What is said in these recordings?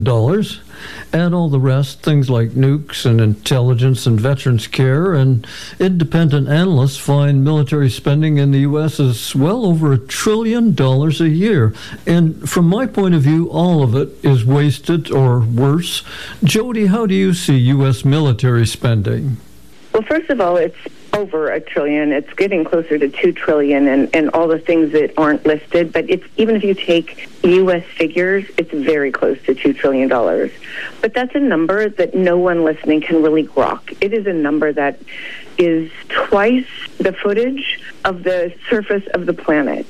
dollars, and all the rest, things like nukes and intelligence and veterans care, and independent analysts find military spending in the U.S. is well over $1 trillion a year. And from my point of view, all of it is wasted or worse. Jody, how do you see U.S. military spending? Well, first of all, it's over $1 trillion. It's getting closer to $2 trillion, and all the things that aren't listed. But it's, even if you take U.S. figures, it's very close to $2 trillion. But that's a number that no one listening can really grok. It is a number that is twice the footage of the surface of the planet.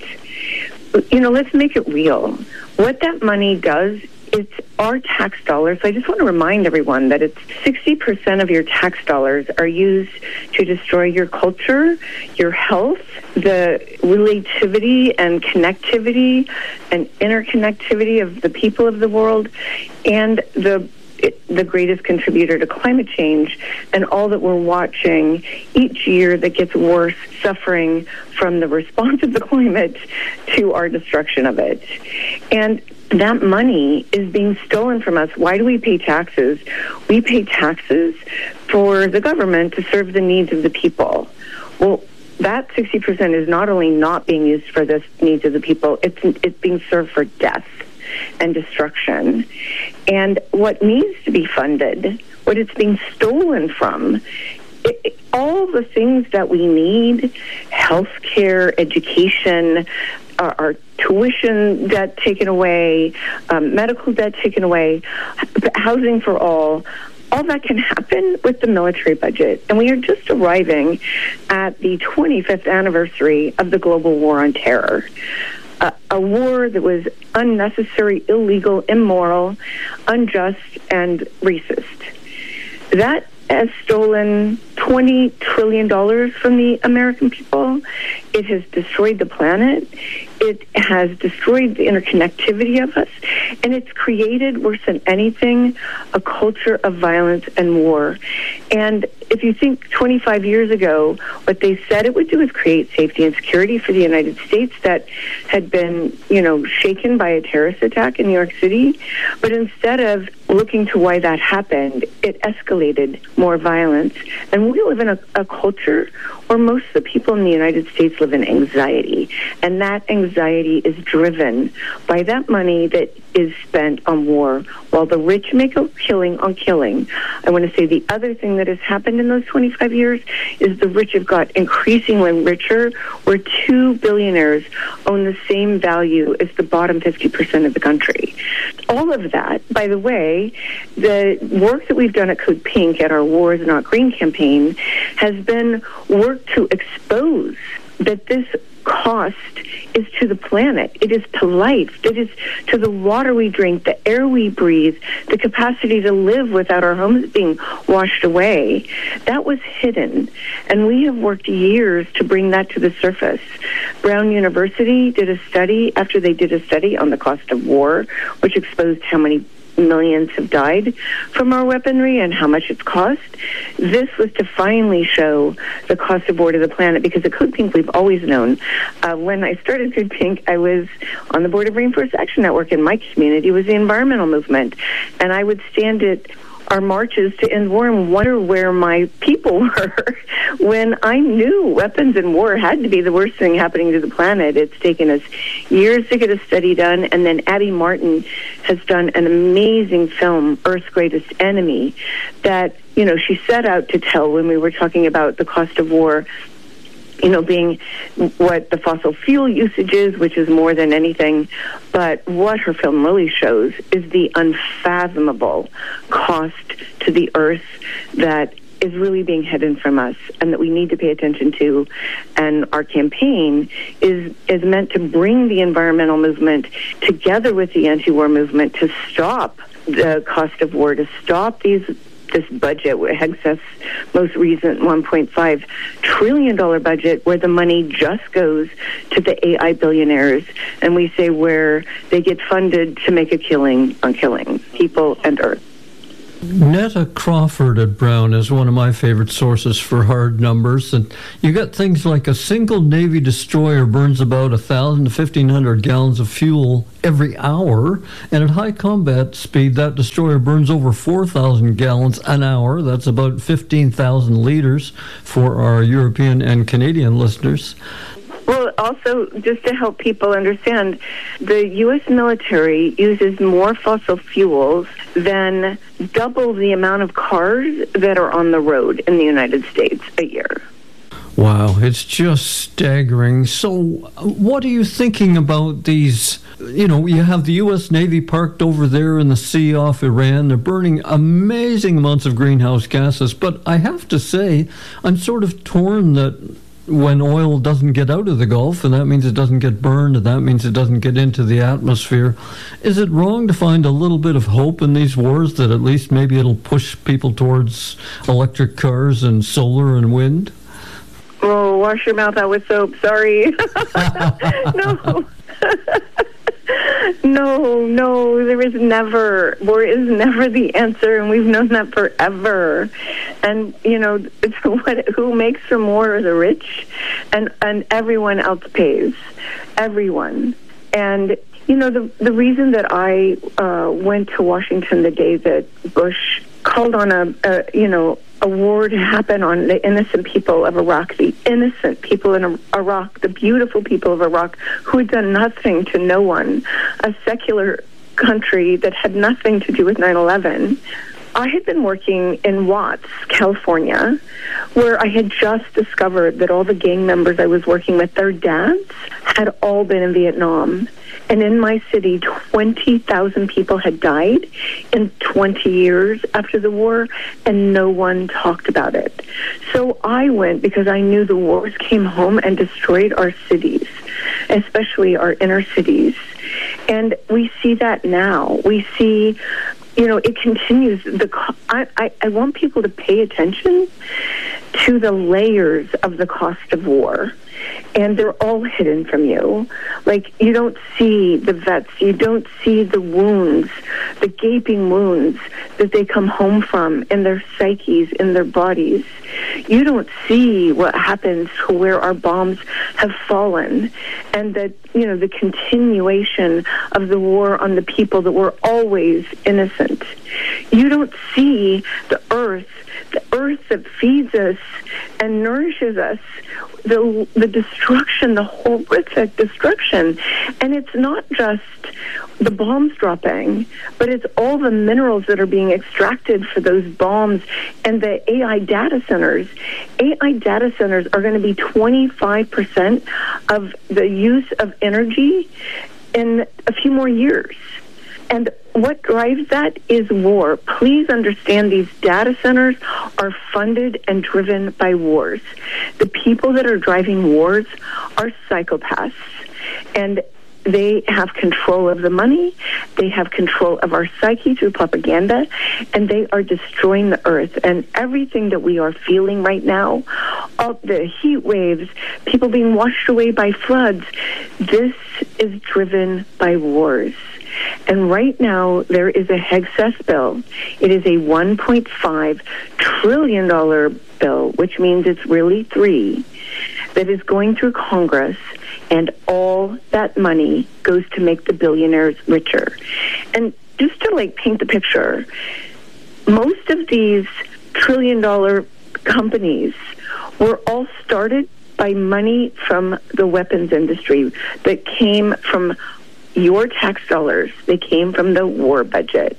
Let's make it real. What that money does, it's our tax dollars. So I just want to remind everyone that it's 60% of your tax dollars are used to destroy your culture, your health, the relativity and connectivity and interconnectivity of the people of the world, and the greatest contributor to climate change and all that we're watching each year that gets worse, suffering from the response of the climate to our destruction of it. And that money is being stolen from us. Why do we pay taxes? We pay taxes for the government to serve the needs of the people. Well, that 60% is not only not being used for the needs of the people, it's being served for death and destruction. And what needs to be funded, what it's being stolen from, all the things that we need, healthcare, education, our tuition debt taken away, medical debt taken away, housing for all that can happen with the military budget. And we are just arriving at the 25th anniversary of the global war on terror. A war that was unnecessary, illegal, immoral, unjust, and racist. That has stolen $20 trillion from the American people. It has destroyed the planet. It has destroyed the interconnectivity of us. And it's created, worse than anything, a culture of violence and war. And if you think 25 years ago, what they said it would do is create safety and security for the United States that had been, shaken by a terrorist attack in New York City. But instead of looking to why that happened, it escalated more violence. And we live in a culture where most of the people in the United States live in anxiety. And that anxiety is driven by that money that is spent on war, while the rich make a killing on killing. I want to say the other thing that has happened in those 25 years is the rich have got increasingly richer, where 2 billionaires own the same value as the bottom 50% of the country. All of that, by the way, the work that we've done at Code Pink at our War is Not Green campaign has been work to expose that this cost is to the planet. It is to life. It is to the water we drink, the air we breathe, the capacity to live without our homes being washed away. That was hidden. And we have worked years to bring that to the surface. Brown University did a study, after they did a study on the cost of war, which exposed how many millions have died from our weaponry and how much it's cost. This was to finally show the cost of war to the planet, because at Code Pink we've always known. When I started Code Pink, I was on the board of Rainforest Action Network, and my community was the environmental movement. And I would stand at our marches to end war and wonder where my people were when I knew weapons and war had to be the worst thing happening to the planet. It's taken us years to get a study done, and then Addie Martin has done an amazing film, Earth's Greatest Enemy, that, she set out to tell when we were talking about the cost of war, being what the fossil fuel usage is, which is more than anything. But what her film really shows is the unfathomable cost to the earth that is really being hidden from us and that we need to pay attention to. And our campaign is meant to bring the environmental movement together with the anti-war movement to stop the cost of war, to stop this budget, Hegseth's most recent $1.5 trillion budget, where the money just goes to the AI billionaires, and we say where they get funded to make a killing on killing people and Earth. Netta Crawford at Brown is one of my favorite sources for hard numbers, and you got things like a single Navy destroyer burns about 1,000 to 1,500 gallons of fuel every hour, and at high combat speed, that destroyer burns over 4,000 gallons an hour. That's about 15,000 liters for our European and Canadian listeners. Well, also, just to help people understand, the U.S. military uses more fossil fuels than double the amount of cars that are on the road in the United States a year. Wow, it's just staggering. So what are you thinking about these? You know, you have the U.S. Navy parked over there in the sea off Iran. They're burning amazing amounts of greenhouse gases. But I have to say, I'm sort of torn that when oil doesn't get out of the Gulf, and that means it doesn't get burned, and that means it doesn't get into the atmosphere, is it wrong to find a little bit of hope in these wars that at least maybe it'll push people towards electric cars and solar and wind? Oh, wash your mouth out with soap. Sorry. No. No, there is never. War is never the answer, and we've known that forever. And, you know, it's who makes from war? The rich, and everyone else pays. Everyone. And, you know, the reason that I went to Washington the day that Bush called on a war to happen on the innocent people of Iraq, the innocent people in Iraq, the beautiful people of Iraq who had done nothing to no one, a secular country that had nothing to do with 9/11. I had been working in Watts, California, where I had just discovered that all the gang members I was working with, their dads had all been in Vietnam. And in my city, 20,000 people had died in 20 years after the war, and no one talked about it. So I went because I knew the wars came home and destroyed our cities, especially our inner cities. And we see that now. We see, you know, it continues. I want people to pay attention to the layers of the cost of war. And they're all hidden from you. Like, you don't see the vets, you don't see the wounds, the gaping wounds that they come home from in their psyches, in their bodies. You don't see what happens to where our bombs have fallen, and that, you know, the continuation of the war on the people that were always innocent. You don't see the earth that feeds us and nourishes us, the destruction, the horrific destruction. And it's not just the bombs dropping, but it's all the minerals that are being extracted for those bombs and the AI data centers. AI data centers are going to be 25% of the use of energy in a few more years. And what drives that is war. Please understand, these data centers are funded and driven by wars. The people that are driving wars are psychopaths, and they have control of the money, they have control of our psyche through propaganda, and they are destroying the earth. And everything that we are feeling right now, all the heat waves, people being washed away by floods, this is driven by wars. And right now, there is a Hegseth bill. It is a $1.5 trillion bill, which means it's really three, that is going through Congress, and all that money goes to make the billionaires richer. And just to paint the picture, most of these trillion-dollar companies were all started by money from the weapons industry that came from your tax dollars. They came from the war budget.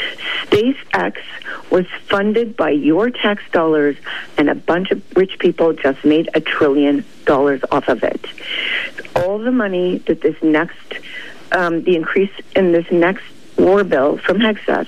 SpaceX was funded by your tax dollars, and a bunch of rich people just made $1 trillion off of it. All the money that this next, the increase in this next war bill from Hegseth,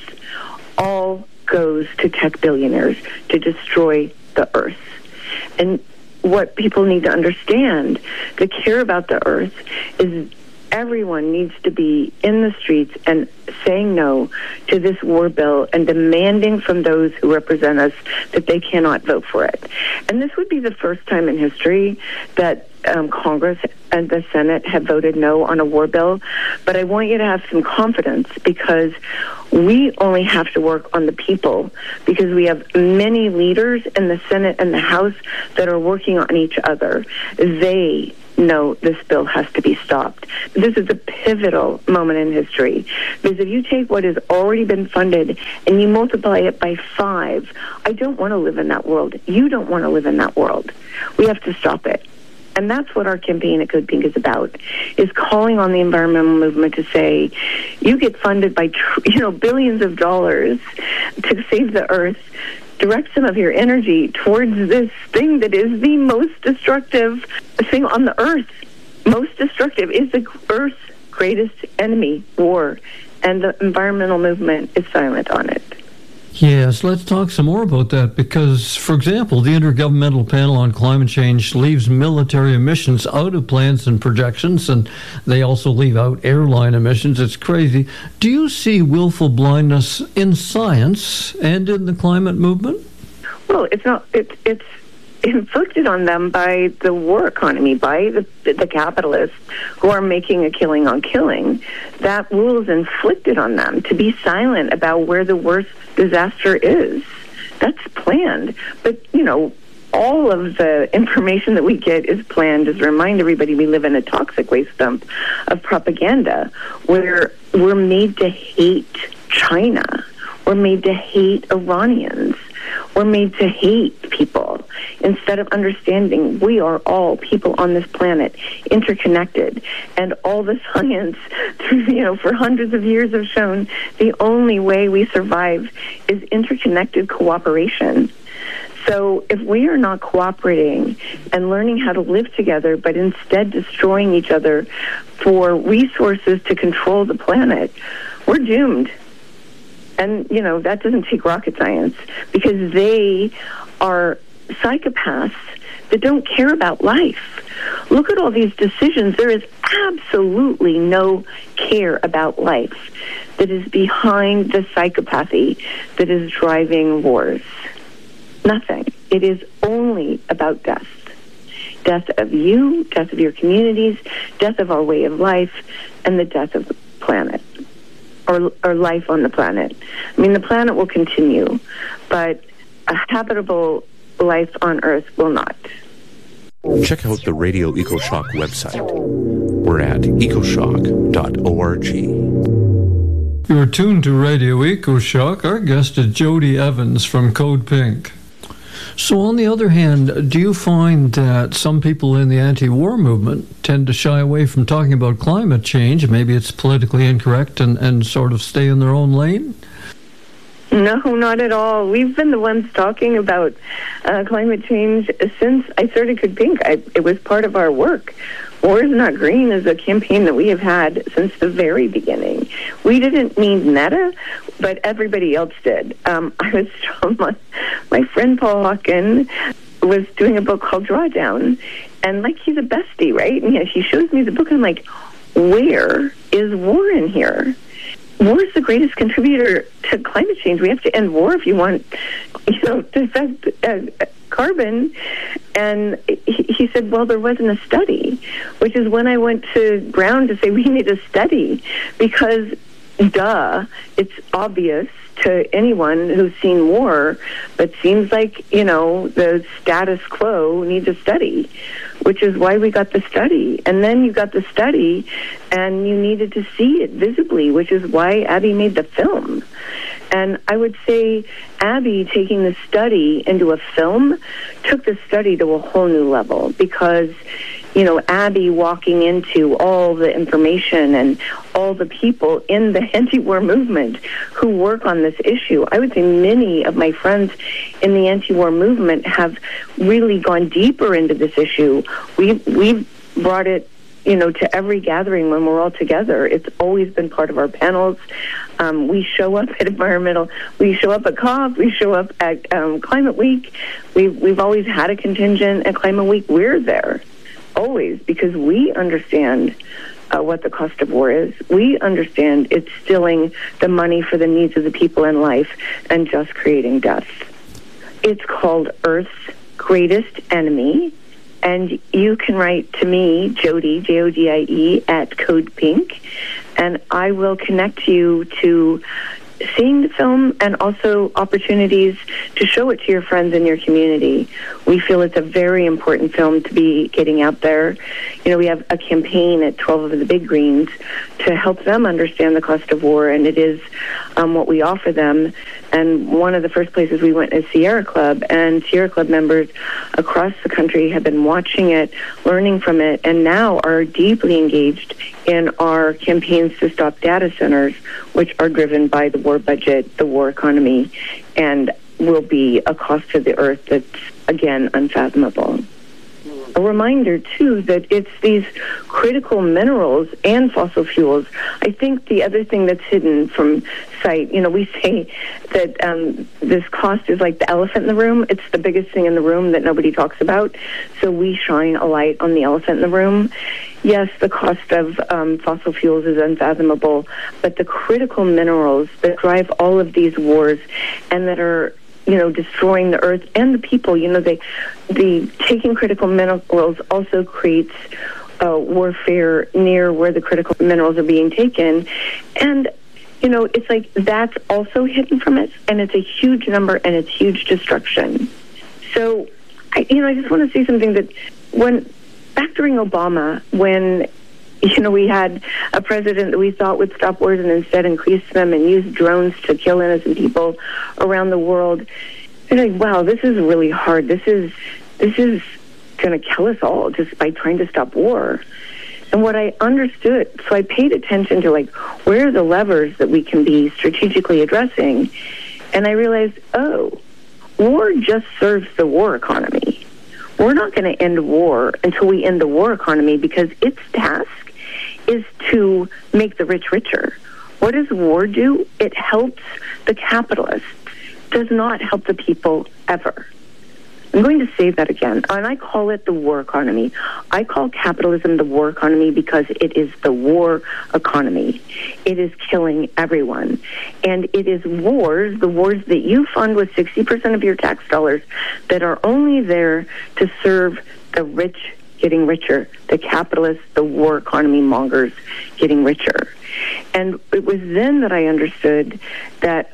all goes to tech billionaires to destroy the earth. And what people need to understand to care about the earth is everyone needs to be in the streets and saying no to this war bill and demanding from those who represent us that they cannot vote for it. And this would be the first time in history that Congress and the Senate have voted no on a war bill, but I want you to have some confidence, because we only have to work on the people, because we have many leaders in the Senate and the House that are working on each other. They know this bill has to be stopped. This is a pivotal moment in history, because if you take what has already been funded and you multiply it by 5, I don't want to live in that world. You don't want to live in that world. We have to stop it. And that's what our campaign at Code Pink is about, is calling on the environmental movement to say, you get funded by billions of dollars to save the earth. Direct some of your energy towards this thing that is the most destructive thing on the earth. Most destructive is the earth's greatest enemy, war, and the environmental movement is silent on it. Yes, let's talk some more about that, because, for example, the Intergovernmental Panel on Climate Change leaves military emissions out of plans and projections, and they also leave out airline emissions. It's crazy. Do you see willful blindness in science and in the climate movement? Well, it's inflicted on them by the war economy, by the capitalists who are making a killing on killing. That rule is inflicted on them to be silent about where the worst disaster is. That's planned. But, all of the information that we get is planned. Just to remind everybody, we live in a toxic waste dump of propaganda where we're made to hate China. We're made to hate Iranians. We're made to hate people instead of understanding we are all people on this planet, interconnected. And all the science, for hundreds of years have shown the only way we survive is interconnected cooperation. So if we are not cooperating and learning how to live together, but instead destroying each other for resources to control the planet, we're doomed. And, that doesn't take rocket science, because they are psychopaths that don't care about life. Look at all these decisions. There is absolutely no care about life that is behind the psychopathy that is driving wars. Nothing. It is only about death. Death of you, death of your communities, death of our way of life, and the death of the planet. Or life on the planet. I mean, the planet will continue, but a habitable life on Earth will not. Check out the Radio EcoShock website. We're at ecoshock.org. You're tuned to Radio EcoShock. Our guest is Jody Evans from Code Pink. So on the other hand, do you find that some people in the anti-war movement tend to shy away from talking about climate change? Maybe it's politically incorrect and sort of stay in their own lane? No, not at all. We've been the ones talking about climate change since I started Code Pink. It was part of our work. War is Not Green is a campaign that we have had since the very beginning. We didn't need Meta, but everybody else did. My friend Paul Hawken was doing a book called Drawdown, and he's a bestie, right? And he shows me the book, and I'm like, where is war in here? War is the greatest contributor to climate change. We have to end war if you want, to affect carbon. And he said, well, there wasn't a study, which is when I went to Brown to say we need a study, because it's obvious to anyone who's seen war, but seems like, the status quo needs a study, which is why we got the study. And then you got the study, and you needed to see it visibly, which is why Abby made the film. And I would say Abby taking the study into a film took the study to a whole new level, because Abby walking into all the information and all the people in the anti-war movement who work on this issue. I would say many of my friends in the anti-war movement have really gone deeper into this issue. We've brought it, to every gathering when we're all together. It's always been part of our panels. We show up at we show up at COP, we show up at Climate Week. We've always had a contingent at Climate Week. We're there. Always, because we understand what the cost of war is. We understand it's stealing the money for the needs of the people in life and just creating death. It's called Earth's greatest enemy, And you can write to me, Jodie, Jodie, at Code Pink, and I will connect you to seeing the film and also opportunities to show it to your friends in your community. We feel it's a very important film to be getting out there. You know, we have a campaign at 12 of the Big Greens to help them understand the cost of war, and it is what we offer them. And one of the first places we went is Sierra Club, and Sierra Club members across the country have been watching it, learning from it, and now are deeply engaged in our campaigns to stop data centers, which are driven by the war budget, the war economy, and will be a cost to the earth that's, again, unfathomable. A reminder, too, that it's these critical minerals and fossil fuels. I think the other thing that's hidden from sight, you know, we say that this cost is like the elephant in the room. It's the biggest thing in the room that nobody talks about. So we shine a light on the elephant in the room. Yes, the cost of fossil fuels is unfathomable, but the critical minerals that drive all of these wars and that are, you know, destroying the earth and the people, you know, the taking critical minerals also creates warfare near where the critical minerals are being taken. And, you know, it's like that's also hidden from us, and it's a huge number, and it's huge destruction. So, I just want to say something that back during Obama, when, you know, we had a president that we thought would stop wars and instead increase them and use drones to kill innocent people around the world. And like, wow, this is really hard. This is going to kill us all just by trying to stop war. And what I understood, so I paid attention to, like, where are the levers that we can be strategically addressing? And I realized, war just serves the war economy. We're not going to end war until we end the war economy, because its task is to make the rich richer. What does war do? It helps the capitalists, does not help the people ever. I'm going to say that again, and I call it the war economy. I call capitalism the war economy because it is the war economy. It is killing everyone. And it is wars, the wars that you fund with 60% of your tax dollars, that are only there to serve the rich getting richer, the capitalists, the war economy mongers getting richer. And it was then that I understood that,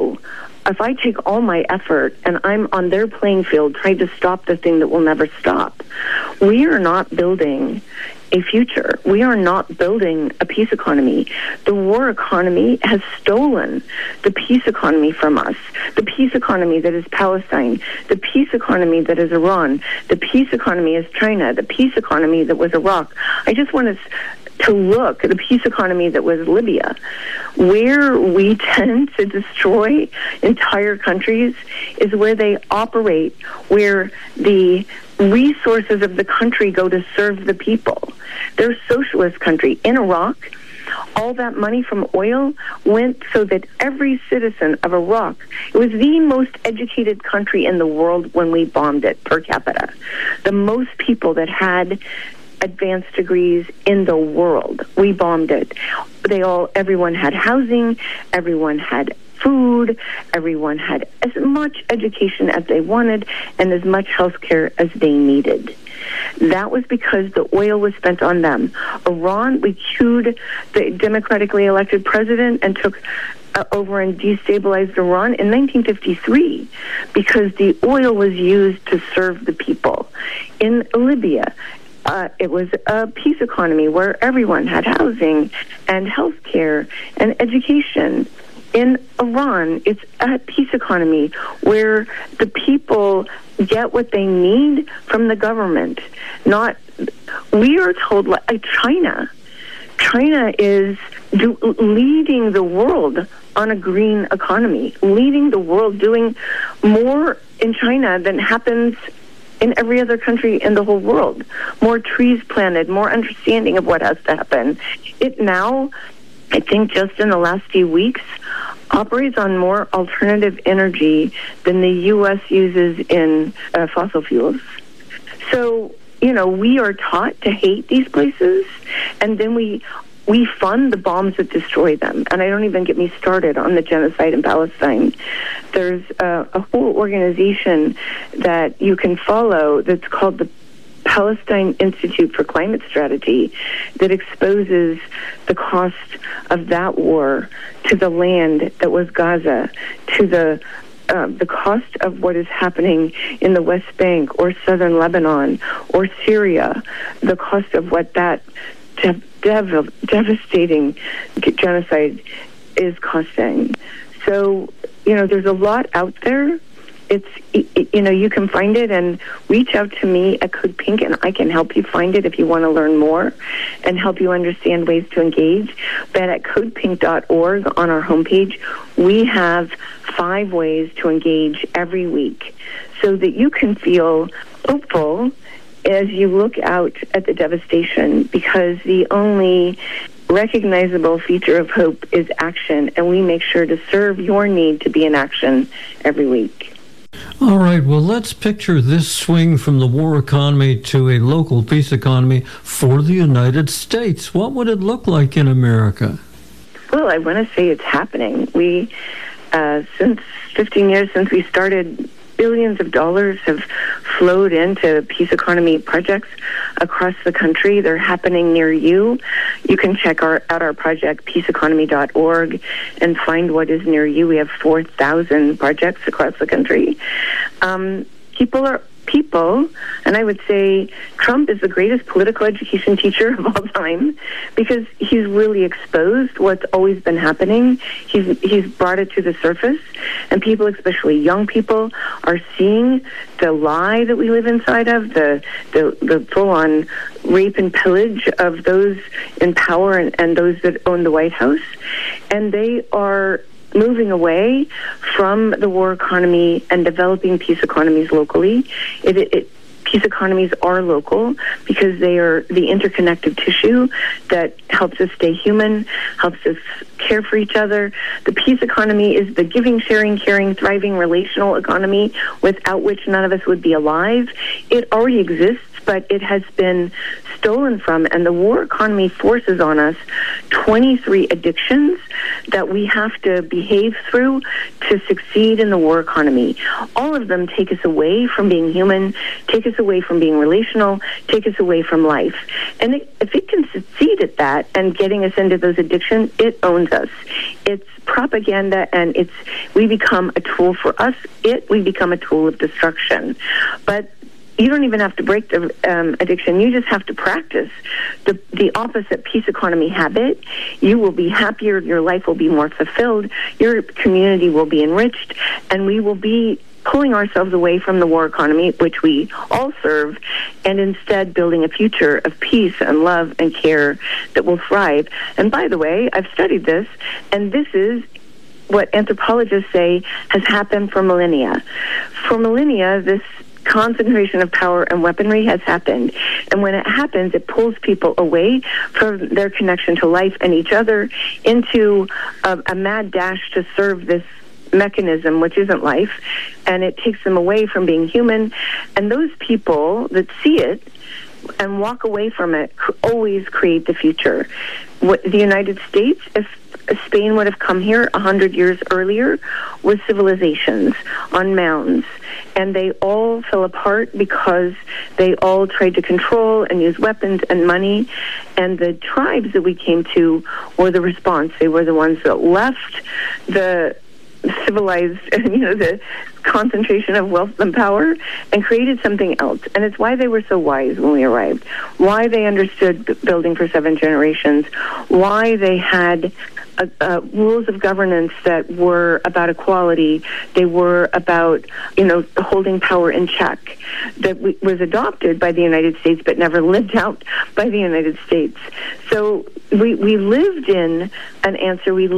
if I take all my effort and I'm on their playing field trying to stop the thing that will never stop, we are not building a future. We are not building a peace economy. The war economy has stolen the peace economy from us. The peace economy that is Palestine, the peace economy that is Iran, the peace economy is China, the peace economy that was Iraq. I just want us to look at the peace economy that was Libya. Where we tend to destroy entire countries is where they operate, where the resources of the country go to serve the people. They're a socialist country. In Iraq, all that money from oil went so that every citizen of Iraq, it was the most educated country in the world when we bombed it per capita. The most people that had advanced degrees in the world. We bombed it. Everyone had housing, everyone had food, everyone had as much education as they wanted and as much health care as they needed. That was because the oil was spent on them. Iran, we cued the democratically elected president and took over and destabilized Iran in 1953 because the oil was used to serve the people. In Libya, it was a peace economy where everyone had housing and health care and education. In Iran, it's a peace economy where the people get what they need from the government. We are told, like China is leading the world on a green economy, leading the world, doing more in China than happens in every other country in the whole world. More trees planted, more understanding of what has to happen. It now, I think just in the last few weeks, operates on more alternative energy than the U.S. uses in fossil fuels. So, we are taught to hate these places, and then we fund the bombs that destroy them. And I don't even get me started on the genocide in Palestine. There's a whole organization that you can follow that's called the Palestine Institute for Climate Strategy that exposes the cost of that war to the land that was Gaza, to the cost of what is happening in the West Bank or southern Lebanon or Syria, the cost of what that devastating genocide is costing. So, there's a lot out there. It's, you can find it and reach out to me at Code Pink, and I can help you find it if you want to learn more and help you understand ways to engage. But at codepink.org on our homepage, we have 5 ways to engage every week so that you can feel hopeful as you look out at the devastation, because the only recognizable feature of hope is action, and we make sure to serve your need to be in action every week. All right, well, let's picture this swing from the war economy to a local peace economy for the United States. What would it look like in America? Well, I want to say it's happening. We, since 15 years since we started, billions of dollars have flowed into peace economy projects across the country. They're happening near you. You can check out our project, peaceeconomy.org, and find what is near you. We have 4,000 projects across the country. People, and I would say Trump is the greatest political education teacher of all time, because he's really exposed what's always been happening. He's brought it to the surface, and people, especially young people, are seeing the lie that we live inside of, the full-on rape and pillage of those in power and those that own the White House, and they are moving away from the war economy and developing peace economies locally. Peace economies are local because they are the interconnected tissue that helps us stay human, helps us care for each other. The peace economy is the giving, sharing, caring, thriving relational economy without which none of us would be alive. It already exists, but it has been stolen from, and the war economy forces on us 23 addictions that we have to behave through to succeed in the war economy. All of them take us away from being human, take us away from being relational, take us away from life. And if it can succeed at that and getting us into those addictions, it owns us. It's propaganda, and we become a tool for us. We become a tool of destruction. But you don't even have to break the addiction. You just have to practice the opposite peace economy habit. You will be happier. Your life will be more fulfilled. Your community will be enriched, and we will be pulling ourselves away from the war economy, which we all serve, and instead building a future of peace and love and care that will thrive. And by the way, I've studied this, and this is what anthropologists say has happened for millennia. For millennia, this concentration of power and weaponry has happened. And when it happens, it pulls people away from their connection to life and each other into a mad dash to serve this mechanism, which isn't life, and it takes them away from being human. And those people that see it and walk away from it always create the future. The United States, if Spain would have come here 100 years earlier, was civilizations on mounds, and they all fell apart because they all tried to control and use weapons and money. And the tribes that we came to were the response. They were the ones that left the civilized, the concentration of wealth and power, and created something else. And it's why they were so wise when we arrived, why they understood building for 7 generations, why they had rules of governance that were about equality. They were about, holding power in check, that was adopted by the United States but never lived out by the United States. So we lived in an answer. We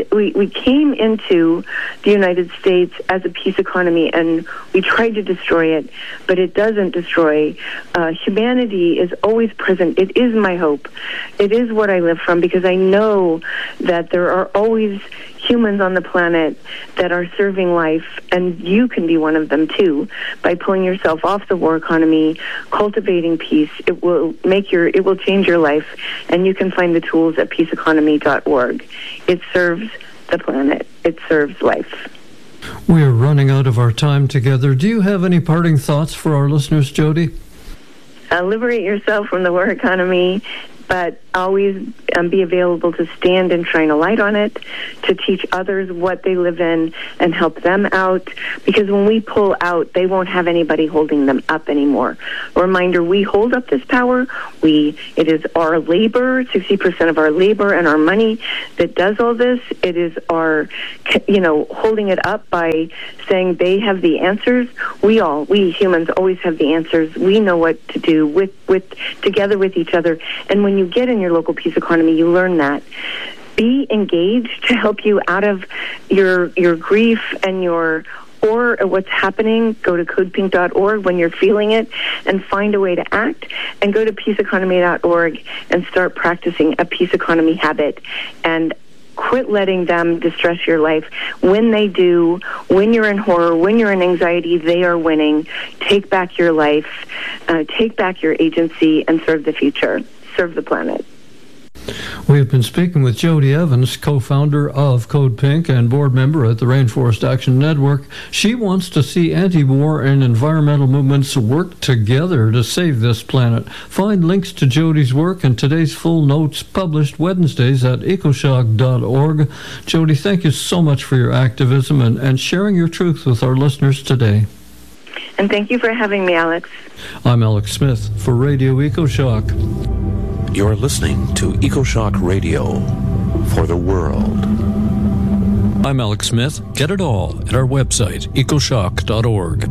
came into the United States as a peace economy, and we tried to destroy it, but it doesn't destroy. Humanity is always present. It is my hope. It is what I live from, because I know that there are always humans on the planet that are serving life, and you can be one of them too by pulling yourself off the war economy, cultivating peace. It will change your life, and you can find the tools at peaceeconomy.org. It serves the planet. It serves life. We are running out of our time together. Do you have any parting thoughts for our listeners, Jody? liberate yourself from the war economy, but always be available to stand and shine a light on it, to teach others what they live in and help them out. Because when we pull out, they won't have anybody holding them up anymore. A reminder, we hold up this power. It is our labor, 60% of our labor and our money that does all this. It is our, holding it up by saying they have the answers. We humans always have the answers. We know what to do together with each other. And when you get in your local peace economy, you learn that. Be engaged to help you out of your grief and or what's happening. Go to codepink.org when you're feeling it and find a way to act, and go to peaceeconomy.org and start practicing a peace economy habit, and quit letting them distress your life. When they do, when you're in horror, when you're in anxiety, they are winning. Take back your life, take back your agency, and serve the future. Serve the planet. We have been speaking with Jody Evans, co-founder of Code Pink and board member at the Rainforest Action Network. She wants to see anti-war and environmental movements work together to save this planet. Find links to Jody's work and today's full notes published Wednesdays at ecoshock.org. Jody, thank you so much for your activism and sharing your truth with our listeners today. And thank you for having me, Alex. I'm Alex Smith for Radio EcoShock. You're listening to EcoShock Radio for the world. I'm Alex Smith. Get it all at our website, ecoshock.org.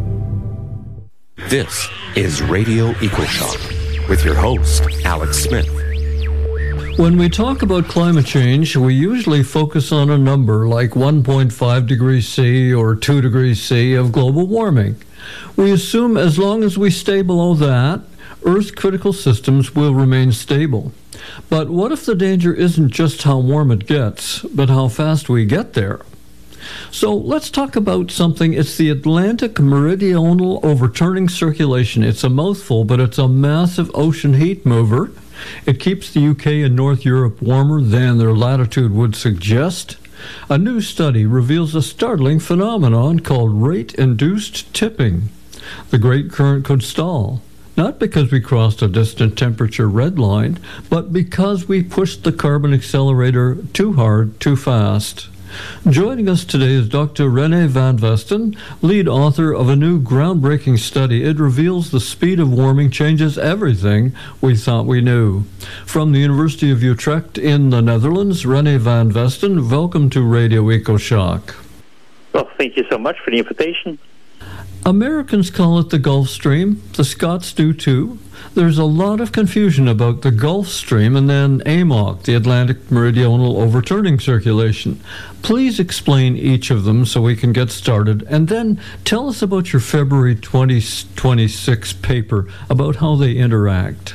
This is Radio EcoShock with your host, Alex Smith. When we talk about climate change, we usually focus on a number like 1.5 degrees C or 2 degrees C of global warming. We assume as long as we stay below that, Earth's critical systems will remain stable. But what if the danger isn't just how warm it gets, but how fast we get there? So let's talk about something. It's the Atlantic Meridional Overturning Circulation. It's a mouthful, but it's a massive ocean heat mover. It keeps the UK and North Europe warmer than their latitude would suggest. A new study reveals a startling phenomenon called rate-induced tipping. The Great Current could stall. Not because we crossed a distant temperature red line, but because we pushed the carbon accelerator too hard, too fast. Joining us today is Dr. René van Vesten, lead author of a new groundbreaking study. It reveals the speed of warming changes everything we thought we knew. From the University of Utrecht in the Netherlands, René van Vesten, welcome to Radio EcoShock. Well, thank you so much for the invitation. Americans call it the Gulf Stream. The Scots do too. There's a lot of confusion about the Gulf Stream and then AMOC, the Atlantic Meridional Overturning Circulation. Please explain each of them so we can get started, and then tell us about your February 2026 paper about how they interact.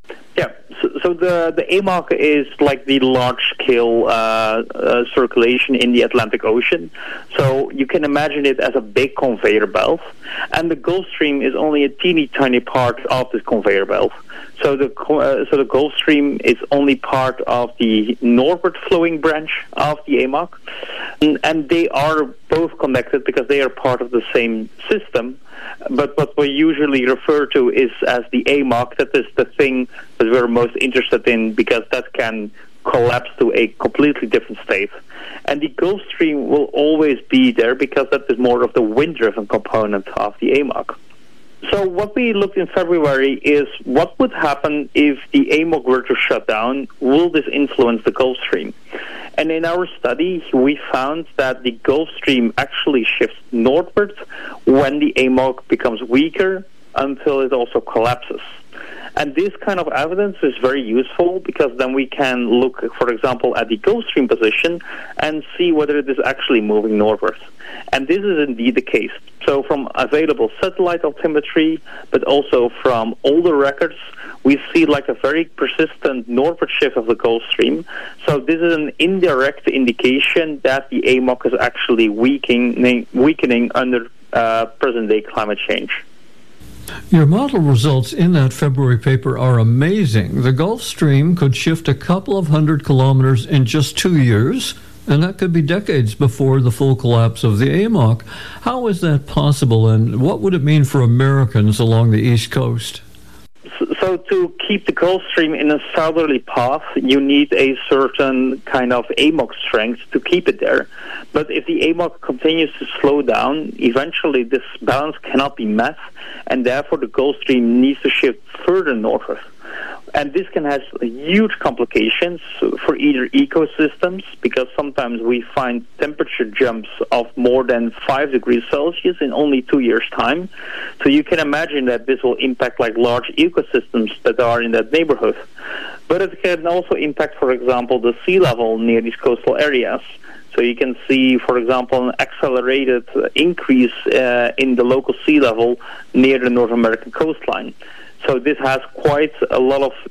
So the AMOC is like the large-scale circulation in the Atlantic Ocean. So you can imagine it as a big conveyor belt. And the Gulf Stream is only a teeny tiny part of this conveyor belt. So the Gulf Stream is only part of the northward flowing branch of the AMOC. And they are both connected because they are part of the same system. But what we usually refer to is as the AMOC. That is the thing that we're most interested in because that can collapse to a completely different state. And the Gulf Stream will always be there because that is more of the wind-driven component of the AMOC. So what we looked in February is what would happen if the AMOC were to shut down. Will this influence the Gulf Stream? And in our study, we found that the Gulf Stream actually shifts northward when the AMOC becomes weaker until it also collapses. And this kind of evidence is very useful because then we can look, for example, at the Gulf Stream position and see whether it is actually moving northward. And this is indeed the case. So from available satellite altimetry, but also from older records, we see like a very persistent northward shift of the Gulf Stream. So this is an indirect indication that the AMOC is actually weakening under present-day climate change. Your model results in that February paper are amazing. The Gulf Stream could shift a couple of 100 kilometers in just 2 years, and that could be decades before the full collapse of the AMOC. How is that possible, and what would it mean for Americans along the East Coast? So to keep the Gulf Stream in a southerly path, you need a certain kind of AMOC strength to keep it there. But if the AMOC continues to slow down, eventually this balance cannot be met, and therefore the Gulf Stream needs to shift further northward. And this can have huge complications for either ecosystems, because sometimes we find temperature jumps of more than 5 degrees Celsius in only 2 years' time. So you can imagine that this will impact like large ecosystems that are in that neighborhood. But it can also impact, for example, the sea level near these coastal areas. So you can see, for example, an accelerated increase in the local sea level near the North American coastline. So this has quite a lot of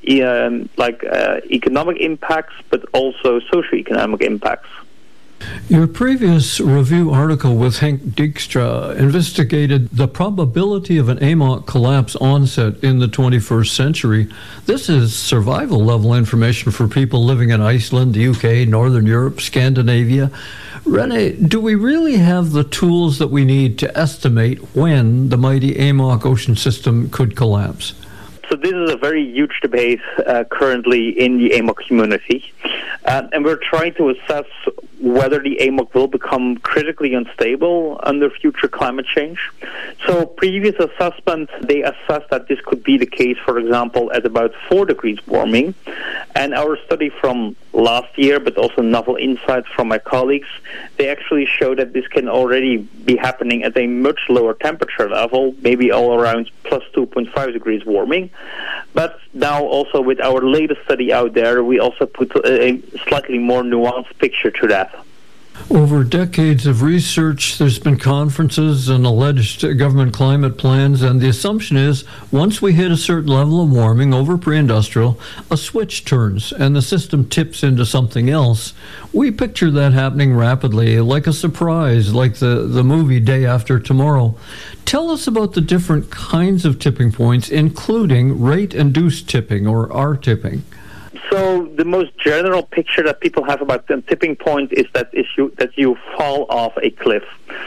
economic impacts, but also socioeconomic impacts. Your previous review article with Henk Dijkstra investigated the probability of an AMOC collapse onset in the 21st century. This is survival level information for people living in Iceland, the UK, Northern Europe, Scandinavia. René, do we really have the tools that we need to estimate when the mighty AMOC ocean system could collapse? So this is a very huge debate currently in the AMOC community. And we're trying to assess whether the AMOC will become critically unstable under future climate change. So previous assessments, they assessed that this could be the case, for example, at about 4 degrees warming. And our study from last year, but also novel insights from my colleagues, they actually show that this can already be happening at a much lower temperature level, maybe all around plus 2.5 degrees warming. But now also with our latest study out there, we also put a slightly more nuanced picture to that. Over decades of research, there's been conferences and alleged government climate plans, and the assumption is once we hit a certain level of warming over pre-industrial, a switch turns and the system tips into something else. We picture that happening rapidly, like a surprise, like the movie Day After Tomorrow. Tell us about the different kinds of tipping points, including rate-induced tipping, or R-tipping. So the most general picture that people have about the tipping point is that you fall off a cliff.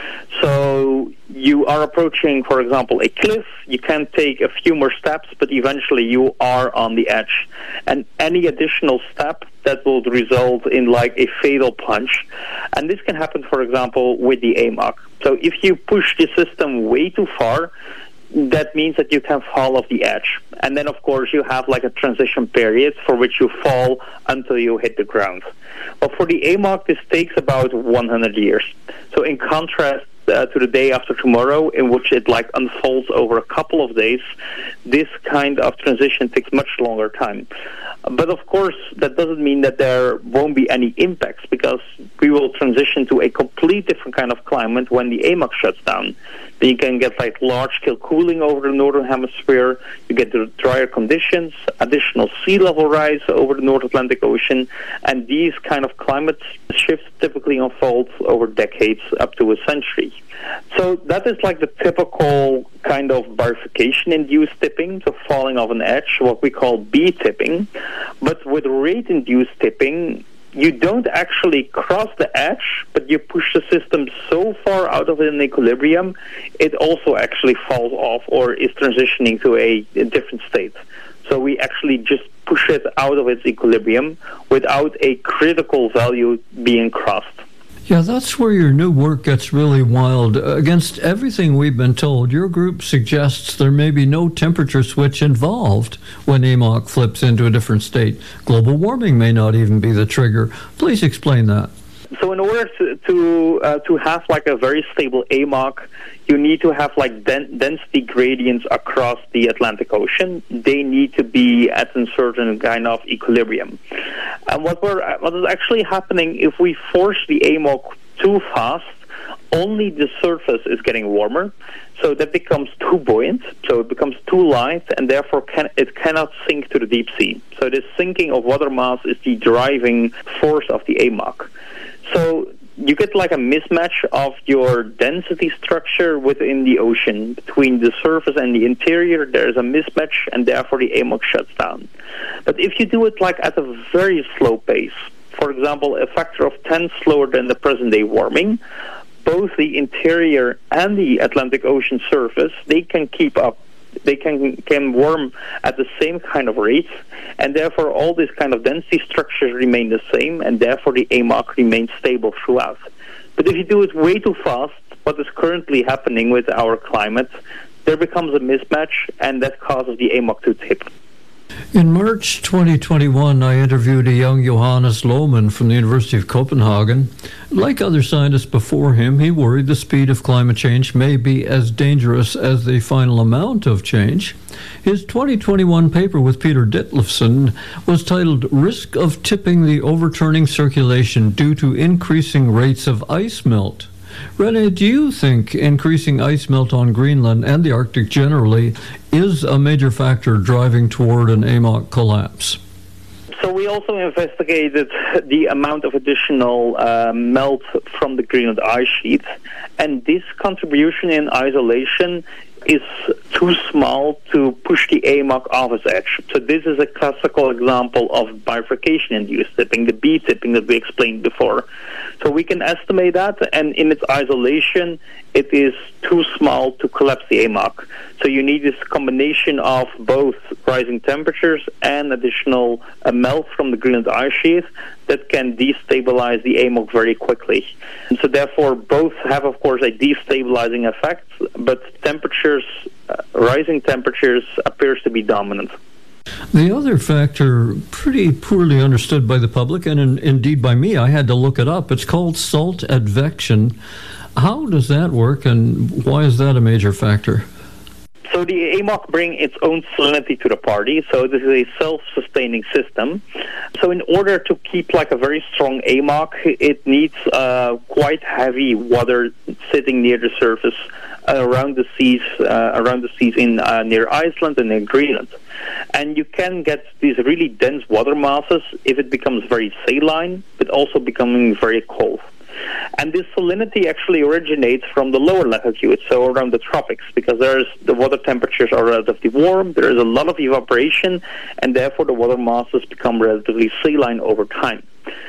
So you are approaching, for example, a cliff. You can take a few more steps, but eventually you are on the edge. And any additional step, that will result in like a fatal plunge. And this can happen, for example, with the AMOC. So if you push the system way too far, that means that you can fall off the edge. And then, of course, you have like a transition period for which you fall until you hit the ground. But for the AMOC, this takes about 100 years. So in contrast to the Day After Tomorrow, in which it like unfolds over a couple of days, this kind of transition takes much longer time. But of course, that doesn't mean that there won't be any impacts, because we will transition to a complete different kind of climate when the AMOC shuts down. Then you can get like large-scale cooling over the northern hemisphere. You get the drier conditions, additional sea level rise over the North Atlantic Ocean, and these kind of climate shifts typically unfold over decades up to a century. So that is like the typical kind of bifurcation-induced tipping, so falling off an edge, what we call B-tipping. But with rate-induced tipping, you don't actually cross the edge, but you push the system so far out of an equilibrium, it also actually falls off or is transitioning to a different state. So we actually just push it out of its equilibrium without a critical value being crossed. Yeah, that's where your new work gets really wild. Against everything we've been told, your group suggests there may be no temperature switch involved when AMOC flips into a different state. Global warming may not even be the trigger. Please explain that. So in order to have like a very stable AMOC, you need to have like density gradients across the Atlantic Ocean. They need to be at a certain kind of equilibrium. And what is actually happening if we force the AMOC too fast, only the surface is getting warmer, so that becomes too buoyant, so it becomes too light, and therefore it cannot sink to the deep sea. So this sinking of water mass is the driving force of the AMOC. So you get like a mismatch of your density structure within the ocean. Between the surface and the interior, there is a mismatch, and therefore the AMOC shuts down. But if you do it like at a very slow pace, for example, a factor of 10 slower than the present-day warming, both the interior and the Atlantic Ocean surface, they can keep up. they can warm at the same kind of rates, and therefore all these kind of density structures remain the same, and therefore the AMOC remains stable throughout. But if you do it way too fast, what is currently happening with our climate, there becomes a mismatch, and that causes the AMOC to tip. In March 2021, I interviewed a young Johannes Lohmann from the University of Copenhagen. Like other scientists before him, he worried the speed of climate change may be as dangerous as the final amount of change. His 2021 paper with Peter Ditlevsen was titled "Risk of Tipping the Overturning Circulation Due to Increasing Rates of Ice Melt." René, do you think increasing ice melt on Greenland and the Arctic generally is a major factor driving toward an AMOC collapse? So we also investigated the amount of additional melt from the Greenland ice sheet, and this contribution in isolation is too small to push the AMOC off its edge. So this is a classical example of bifurcation-induced tipping, the B tipping that we explained before. So we can estimate that, and in its isolation, it is too small to collapse the AMOC. So you need this combination of both rising temperatures and additional melt from the Greenland ice sheet that can destabilize the AMOC very quickly. And so therefore, both have, of course, a destabilizing effect, but temperatures, rising temperatures appears to be dominant. The other factor, pretty poorly understood by the public, and indeed by me, I had to look it up. It's called salt advection. How does that work, and why is that a major factor? So the AMOC bring its own salinity to the party, so this is a self-sustaining system. So in order to keep like a very strong AMOC, it needs quite heavy water sitting near the surface around the seas in near Iceland and in Greenland. And you can get these really dense water masses if it becomes very saline, but also becoming very cold. And this salinity actually originates from the lower latitudes, so around the tropics, because the water temperatures are relatively warm, there is a lot of evaporation, and therefore the water masses become relatively saline over time.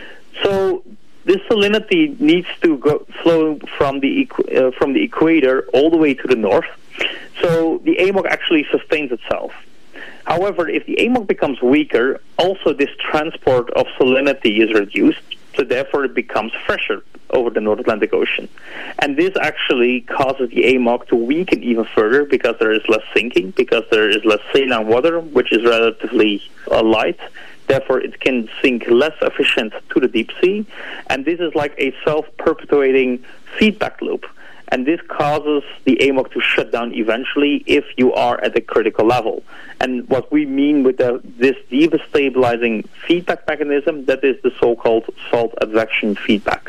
So this salinity needs to flow from the equator all the way to the north, so the AMOC actually sustains itself. However, if the AMOC becomes weaker, also this transport of salinity is reduced, so therefore it becomes fresher over the North Atlantic Ocean. And this actually causes the AMOC to weaken even further because there is less sinking, because there is less saline water, which is relatively light. Therefore, it can sink less efficient to the deep sea. And this is like a self-perpetuating feedback loop. And this causes the AMOC to shut down eventually if you are at a critical level. And what we mean with this destabilizing feedback mechanism, that is the so-called salt advection feedback.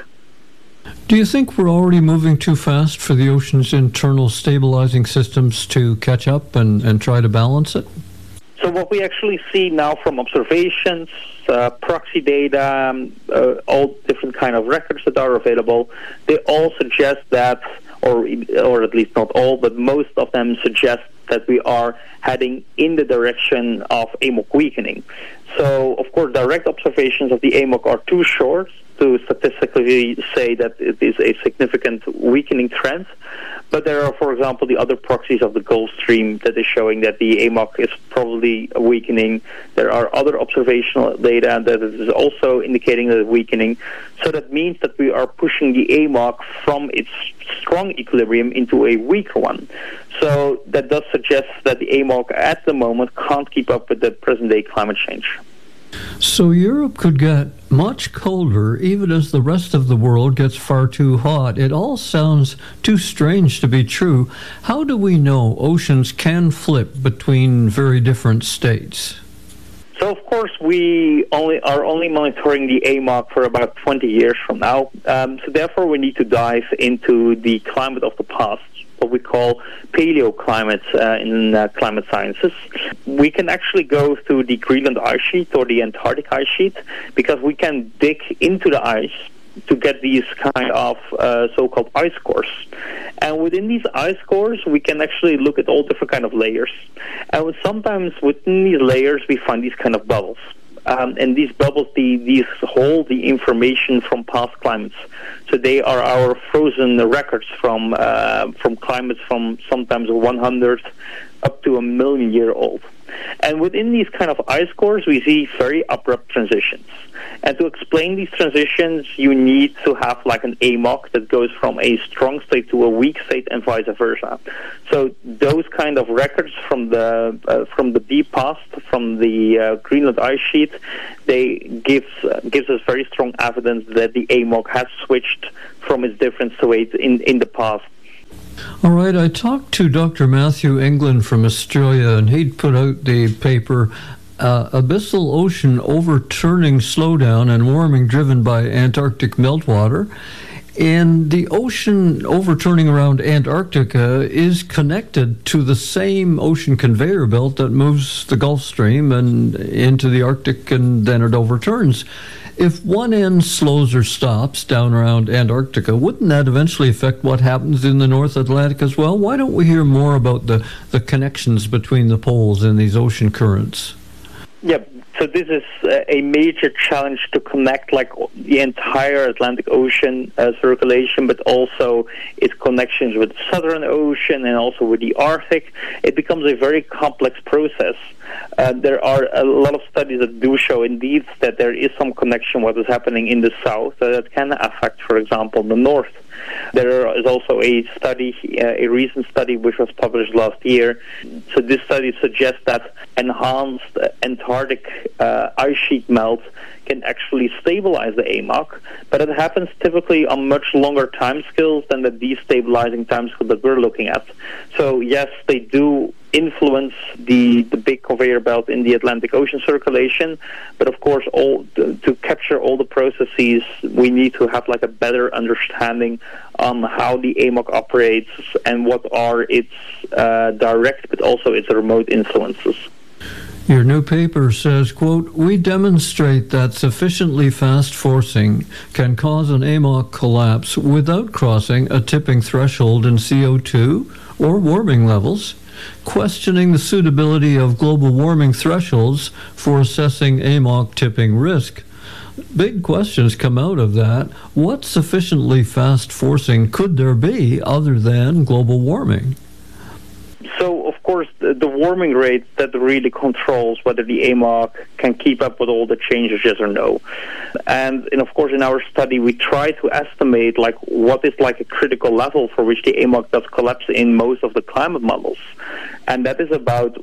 Do you think we're already moving too fast for the ocean's internal stabilizing systems to catch up and try to balance it? So what we actually see now from observations, proxy data, all different kind of records that are available, they all suggest that, or at least not all, but most of them suggest that we are heading in the direction of AMOC weakening. So, of course, direct observations of the AMOC are too short to statistically say that it is a significant weakening trend. But there are, for example, the other proxies of the Gulf Stream that is showing that the AMOC is probably weakening. There are other observational data that is also indicating that it's weakening. So that means that we are pushing the AMOC from its strong equilibrium into a weaker one. So that does suggest that the AMOC at the moment can't keep up with the present-day climate change. So Europe could get much colder even as the rest of the world gets far too hot. It all sounds too strange to be true. How do we know oceans can flip between very different states? So, of course, we are only monitoring the AMOC for about 20 years from now. So, therefore, we need to dive into the climate of the past, what we call paleoclimates in climate sciences. We can actually go through the Greenland ice sheet or the Antarctic ice sheet because we can dig into the ice to get these kind of so-called ice cores. And within these ice cores, we can actually look at all different kind of layers. And sometimes within these layers, we find these kind of bubbles. And these bubbles, these hold the information from past climates. So they are our frozen records from climates from sometimes 100 up to 1 million year old. And within these kind of ice cores, we see very abrupt transitions. And to explain these transitions, you need to have like an AMOC that goes from a strong state to a weak state and vice versa. So those kind of records from the deep past, from the Greenland ice sheet, they gives us very strong evidence that the AMOC has switched from its different states in the past. All right, I talked to Dr. Matthew England from Australia, and he'd put out the paper, Abyssal Ocean Overturning Slowdown and Warming Driven by Antarctic Meltwater. And the ocean overturning around Antarctica is connected to the same ocean conveyor belt that moves the Gulf Stream and into the Arctic, and then it overturns. If one end slows or stops down around Antarctica, wouldn't that eventually affect what happens in the North Atlantic as well? Why don't we hear more about the connections between the poles in these ocean currents? Yeah, so this is a major challenge to connect like the entire Atlantic Ocean circulation, but also its connections with the Southern Ocean and also with the Arctic. It becomes a very complex process. There are a lot of studies that do show indeed that there is some connection what is happening in the south that can affect, for example, the north. There is also a study, a recent study which was published last year. So this study suggests that enhanced Antarctic ice sheet melt can actually stabilize the AMOC, but it happens typically on much longer timescales than the destabilizing timescale that we're looking at. So yes, they do influence the big conveyor belt in the Atlantic Ocean circulation, but of course to capture all the processes, we need to have like a better understanding on how the AMOC operates and what are its direct but also its remote influences. Your new paper says, quote, "We demonstrate that sufficiently fast forcing can cause an AMOC collapse without crossing a tipping threshold in CO2 or warming levels, questioning the suitability of global warming thresholds for assessing AMOC tipping risk." Big questions come out of that. What sufficiently fast forcing could there be other than global warming? So, of course, the warming rate that really controls whether the AMOC can keep up with all the changes, yes or no. And of course, in our study, we try to estimate like what is like a critical level for which the AMOC does collapse in most of the climate models. And that is about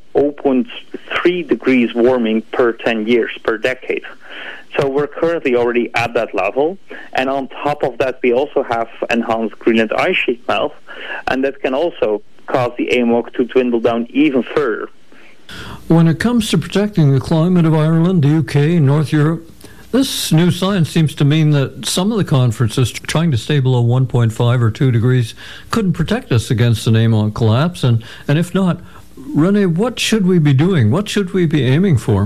0.3 degrees warming per 10 years, per decade. So we're currently already at that level. And on top of that, we also have enhanced Greenland ice sheet melt, and that can also cause the AMOC to dwindle down even further. When it comes to protecting the climate of Ireland, the UK, North Europe, this new science seems to mean that some of the conferences trying to stay below 1.5 or 2 degrees couldn't protect us against an AMOC collapse. And if not, Rene, what should we be doing? What should we be aiming for?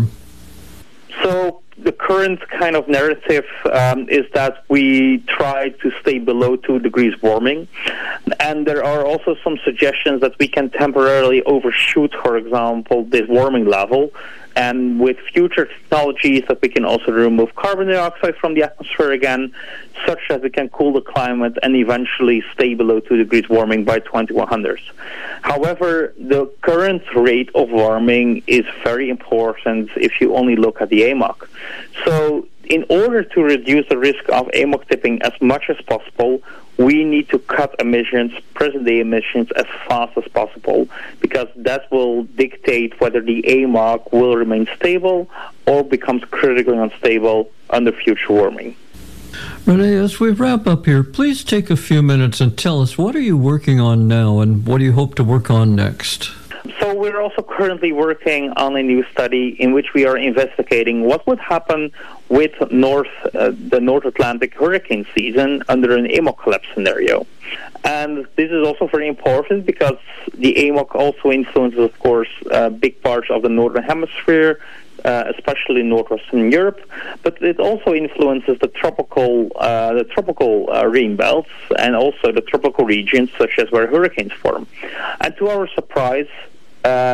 So the current kind of narrative is that we try to stay below 2 degrees warming. And there are also some suggestions that we can temporarily overshoot, for example, this warming level. And with future technologies that we can also remove carbon dioxide from the atmosphere again, such that we can cool the climate and eventually stay below 2 degrees warming by 2100. However, the current rate of warming is very important if you only look at the AMOC. So in order to reduce the risk of AMOC tipping as much as possible, we need to cut emissions, present-day emissions, as fast as possible, because that will dictate whether the AMOC will remain stable or becomes critically unstable under future warming. Rene, as we wrap up here, please take a few minutes and tell us, what are you working on now and what do you hope to work on next? So we're also currently working on a new study in which we are investigating what would happen with the North Atlantic hurricane season under an AMOC collapse scenario. And this is also very important because the AMOC also influences, of course, big parts of the Northern Hemisphere, especially northwestern Europe, but it also influences the tropical rain belts and also the tropical regions, such as where hurricanes form. And to our surprise,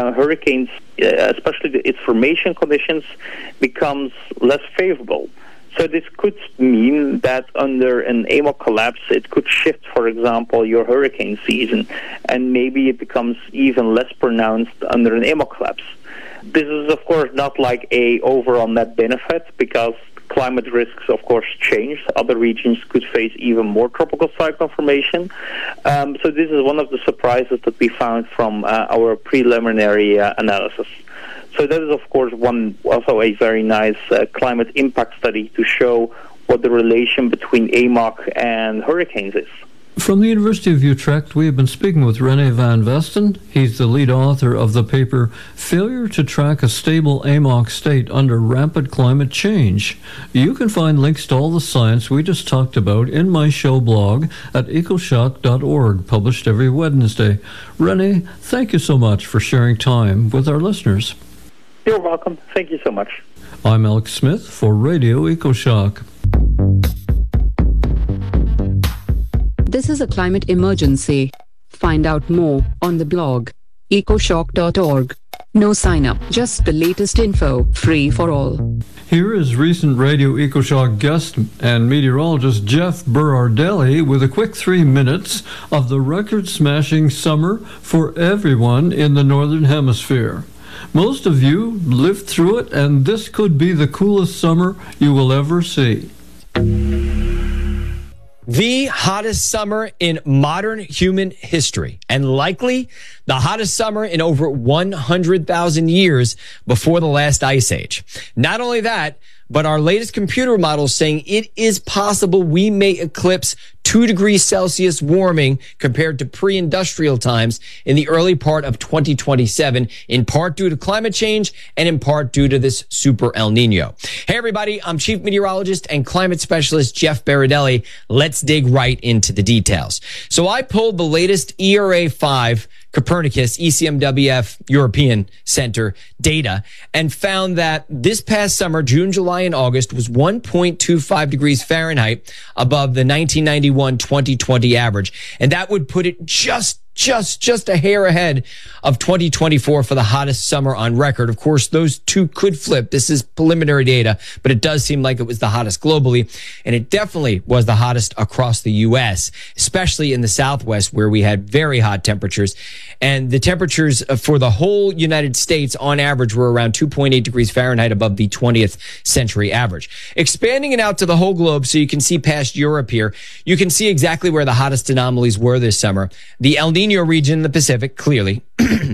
hurricanes, especially its formation conditions, becomes less favorable. So this could mean that under an AMOC collapse, it could shift, for example, your hurricane season, and maybe it becomes even less pronounced under an AMOC collapse. This is, of course, not like a overall net benefit, because climate risks, of course, change. Other regions could face even more tropical cyclone formation. So this is one of the surprises that we found from our preliminary analysis. So that is, of course, also a very nice climate impact study to show what the relation between AMOC and hurricanes is. From the University of Utrecht, we have been speaking with René van Vesten. He's the lead author of the paper, Failure to Track a Stable AMOC State Under Rapid Climate Change. You can find links to all the science we just talked about in my show blog at ecoshock.org, published every Wednesday. René, thank you so much for sharing time with our listeners. You're welcome. Thank you so much. I'm Alex Smith for Radio EcoShock. This is a climate emergency. Find out more on the blog, ecoshock.org. No sign up, just the latest info, free for all. Here is recent Radio EcoShock guest and meteorologist Jeff Berardelli with a quick 3 minutes of the record-smashing summer for everyone in the Northern Hemisphere. Most of you lived through it, and this could be the coolest summer you will ever see. The hottest summer in modern human history, and likely the hottest summer in over 100,000 years before the last ice age. Not only that, but our latest computer model is saying it is possible we may eclipse 2 degrees Celsius warming compared to pre-industrial times in the early part of 2027, in part due to climate change and in part due to this super El Nino. Hey everybody, I'm Chief Meteorologist and Climate Specialist Jeff Berardelli. Let's dig right into the details. So I pulled the latest ERA5 Copernicus ECMWF European Center data and found that this past summer, June, July, and August was 1.25 degrees Fahrenheit above the 1991-2020 average. And that would put it just a hair ahead of 2024 for the hottest summer on record. Of course, those two could flip. This is preliminary data, but it does seem like it was the hottest globally. And it definitely was the hottest across the U.S., especially in the Southwest, where we had very hot temperatures. And the temperatures for the whole United States on average were around 2.8 degrees Fahrenheit above the 20th century average. Expanding it out to the whole globe so you can see past Europe here, you can see exactly where the hottest anomalies were this summer. The El Nino region in the Pacific, clearly.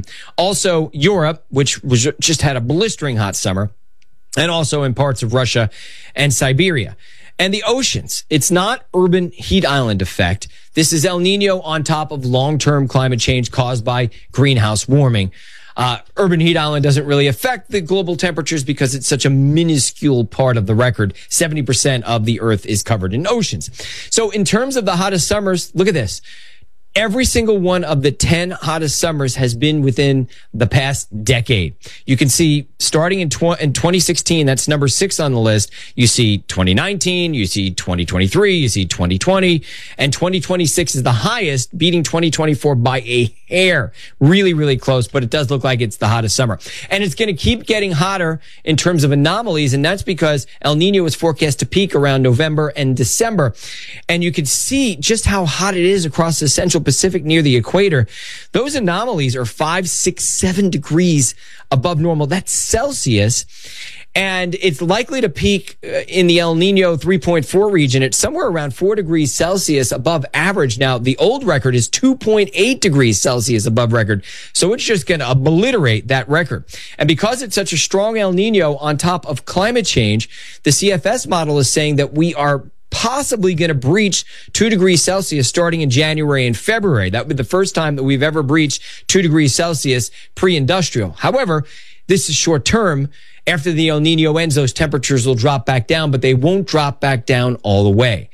Also Europe, which just had a blistering hot summer, and also in parts of Russia and Siberia. And the oceans, it's not urban heat island effect. This is El Nino on top of long-term climate change caused by greenhouse warming. Urban heat island doesn't really affect the global temperatures because it's such a minuscule part of the record. 70% of the Earth is covered in oceans. So in terms of the hottest summers, look at this. Every single one of the 10 hottest summers has been within the past decade. You can see starting in 2016, that's number 6 on the list. You see 2019, you see 2023, you see 2020, and 2026 is the highest, beating 2024 by a hair. Really, really close, but it does look like it's the hottest summer. And it's going to keep getting hotter in terms of anomalies, and that's because El Nino is forecast to peak around November and December. And you can see just how hot it is across the Central Pacific near the equator. Those anomalies are 5, 6, 7 degrees above normal. That's Celsius. And it's likely to peak in the El Nino 3.4 region at somewhere around 4 degrees Celsius above average. Now, the old record is 2.8 degrees Celsius above record. So it's just going to obliterate that record. And because it's such a strong El Nino on top of climate change, the CFS model is saying that we are possibly going to breach 2 degrees Celsius starting in January and February. That would be the first time that we've ever breached 2 degrees Celsius pre-industrial. However, this is short term. After the El Nino ends, those temperatures will drop back down, but they won't drop back down all the way.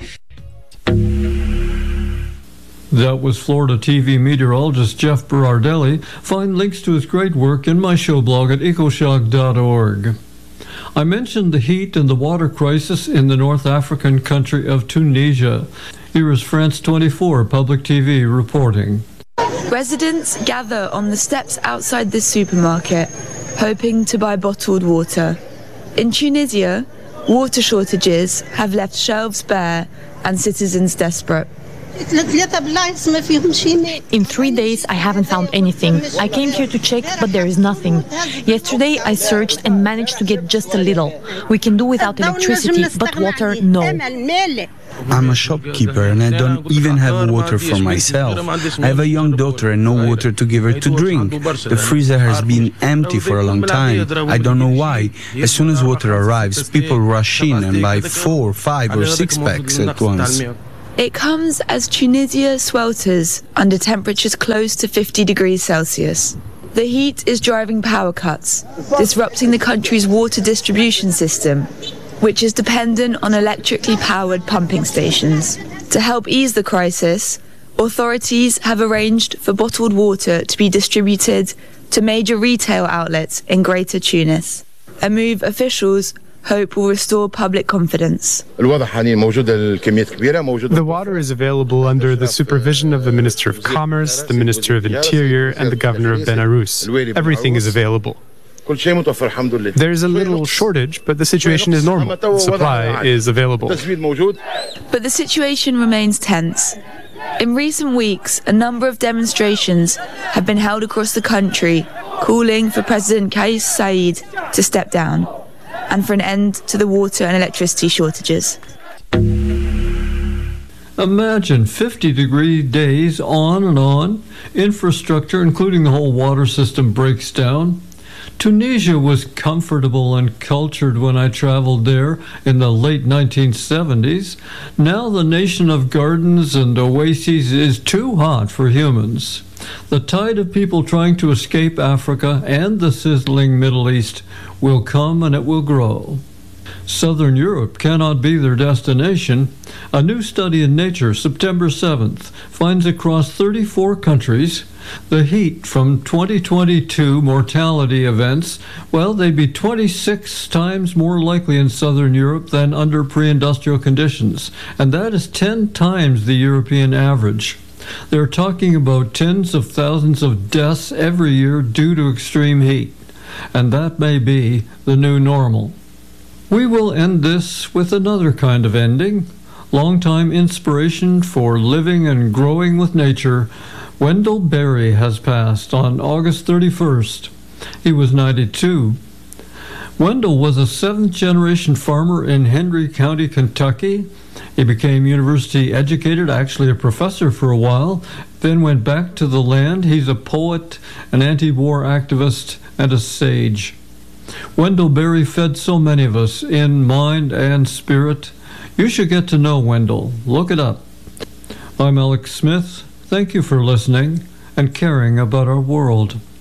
That was Florida TV meteorologist Jeff Berardelli. Find links to his great work in my show blog at ecoshock.org. I mentioned the heat and the water crisis in the North African country of Tunisia. Here is France 24 Public TV reporting. Residents gather on the steps outside the supermarket, hoping to buy bottled water. In Tunisia, water shortages have left shelves bare and citizens desperate. In 3 days, I haven't found anything. I came here to check, but there is nothing. Yesterday, I searched and managed to get just a little. We can do without electricity, but water, no. I'm a shopkeeper and I don't even have water for myself. I have a young daughter and no water to give her to drink. The freezer has been empty for a long time. I don't know why. As soon as water arrives, people rush in and buy 4, 5 or 6 packs at once. It comes as Tunisia swelters under temperatures close to 50 degrees Celsius. The heat is driving power cuts, disrupting the country's water distribution system, which is dependent on electrically powered pumping stations. To help ease the crisis, authorities have arranged for bottled water to be distributed to major retail outlets in Greater Tunis, a move officials hope will restore public confidence. The water is available under the supervision of the Minister of Commerce, the Minister of Interior, and the Governor of Belarus. Everything is available. There is a little shortage, but the situation is normal. The supply is available. But the situation remains tense. In recent weeks, a number of demonstrations have been held across the country, calling for President Kais Saied to step down and for an end to the water and electricity shortages. Imagine 50-degree days on and on. Infrastructure, including the whole water system, breaks down. Tunisia was comfortable and cultured when I traveled there in the late 1970s. Now the nation of gardens and oases is too hot for humans. The tide of people trying to escape Africa and the sizzling Middle East will come and it will grow. Southern Europe cannot be their destination. A new study in Nature, September 7th, finds across 34 countries the heat from 2022 mortality events, well, they'd be 26 times more likely in Southern Europe than under pre-industrial conditions, and that is 10 times the European average. They're talking about tens of thousands of deaths every year due to extreme heat, and that may be the new normal. We will end this with another kind of ending. Longtime inspiration for living and growing with nature, Wendell Berry has passed on August 31st. He was 92. Wendell was a 7th-generation farmer in Hendry County, Kentucky. He became university educated, actually a professor for a while, then went back to the land. He's a poet, an anti-war activist, and a sage. Wendell Berry fed so many of us in mind and spirit. You should get to know Wendell. Look it up. I'm Alex Smith. Thank you for listening and caring about our world.